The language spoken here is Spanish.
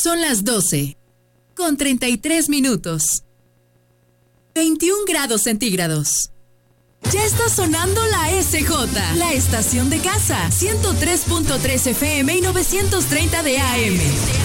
Son las 12:33. 21 grados centígrados. Ya está sonando la SJ, la estación de casa, 103.3 FM y 930 de AM.